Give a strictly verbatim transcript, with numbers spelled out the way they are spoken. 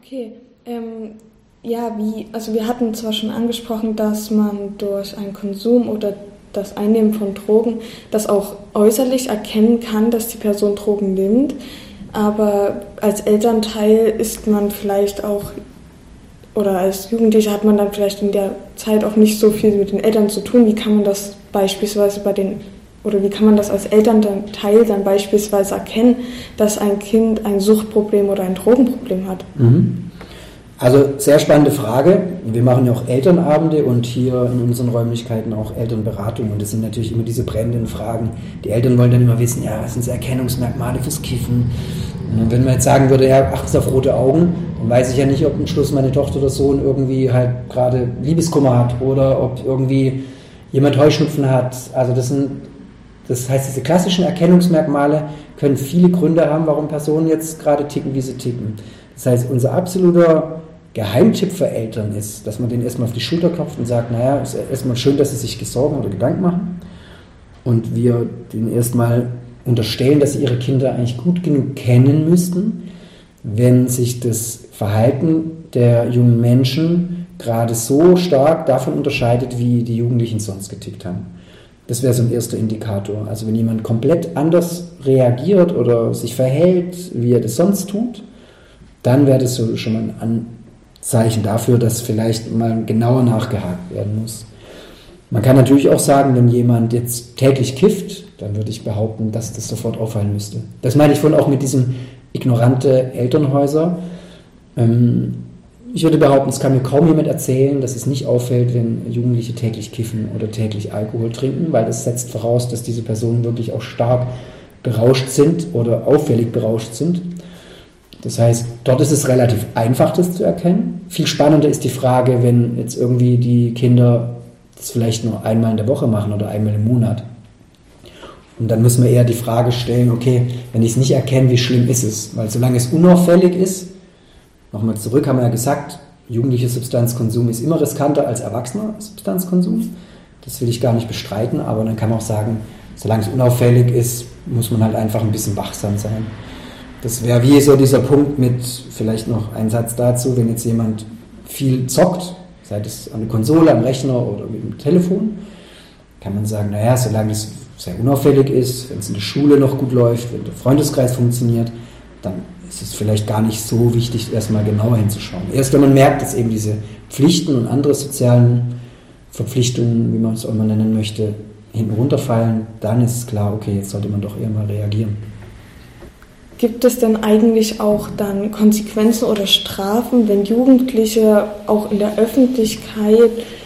Okay, ähm, ja, wie, also wir hatten zwar schon angesprochen, dass man durch einen Konsum oder das Einnehmen von Drogen das auch äußerlich erkennen kann, dass die Person Drogen nimmt, aber als Elternteil ist man vielleicht auch, oder als Jugendlicher hat man dann vielleicht in der Zeit auch nicht so viel mit den Eltern zu tun. Wie kann man das beispielsweise bei den, oder wie kann man das als Elternteil dann beispielsweise erkennen, dass ein Kind ein Suchtproblem oder ein Drogenproblem hat? Mhm. Also sehr spannende Frage. Wir machen ja auch Elternabende und hier in unseren Räumlichkeiten auch Elternberatung. Und das sind natürlich immer diese brennenden Fragen. Die Eltern wollen dann immer wissen, ja, was sind Erkennungsmerkmale fürs Kiffen? Und wenn man jetzt sagen würde, ja, achtest auf rote Augen, dann weiß ich ja nicht, ob am Schluss meine Tochter oder Sohn irgendwie halt gerade Liebeskummer hat oder ob irgendwie jemand Heuschnupfen hat. Also das sind, das heißt, diese klassischen Erkennungsmerkmale können viele Gründe haben, warum Personen jetzt gerade ticken, wie sie ticken. Das heißt, unser absoluter Geheimtipp für Eltern ist, dass man denen erstmal auf die Schulter klopft und sagt, naja, es ist erstmal schön, dass sie sich Sorgen oder Gedanken machen und wir denen erstmal unterstellen, dass sie ihre Kinder eigentlich gut genug kennen müssten, wenn sich das Verhalten der jungen Menschen gerade so stark davon unterscheidet, wie die Jugendlichen sonst getickt haben. Das wäre so ein erster Indikator. Also wenn jemand komplett anders reagiert oder sich verhält, wie er das sonst tut, dann wäre das so schon mal ein Anzeichen dafür, dass vielleicht mal genauer nachgehakt werden muss. Man kann natürlich auch sagen, wenn jemand jetzt täglich kifft, dann würde ich behaupten, dass das sofort auffallen müsste. Das meine ich vorhin auch mit diesem ignorante Elternhäuser. Ähm, ich würde behaupten, es kann mir kaum jemand erzählen, dass es nicht auffällt, wenn Jugendliche täglich kiffen oder täglich Alkohol trinken, weil das setzt voraus, dass diese Personen wirklich auch stark berauscht sind oder auffällig berauscht sind. Das heißt, dort ist es relativ einfach, das zu erkennen. Viel spannender ist die Frage, wenn jetzt irgendwie die Kinder das vielleicht nur einmal in der Woche machen oder einmal im Monat. Und dann müssen wir eher die Frage stellen, okay, wenn ich es nicht erkenne, wie schlimm ist es? Weil solange es unauffällig ist, nochmal zurück, haben wir ja gesagt, jugendlicher Substanzkonsum ist immer riskanter als erwachsener Substanzkonsum. Das will ich gar nicht bestreiten, aber dann kann man auch sagen, solange es unauffällig ist, muss man halt einfach ein bisschen wachsam sein. Das wäre wie so dieser Punkt mit, vielleicht noch ein Satz dazu, wenn jetzt jemand viel zockt, sei es an der Konsole, am Rechner oder mit dem Telefon, kann man sagen, naja, solange es sehr unauffällig ist, wenn es in der Schule noch gut läuft, wenn der Freundeskreis funktioniert, dann ist es vielleicht gar nicht so wichtig, erstmal genauer hinzuschauen. Erst wenn man merkt, dass eben diese Pflichten und andere sozialen Verpflichtungen, wie man es auch immer nennen möchte, hinten runterfallen, dann ist es klar, okay, jetzt sollte man doch eher mal reagieren. Gibt es denn eigentlich auch dann Konsequenzen oder Strafen, wenn Jugendliche auch in der Öffentlichkeit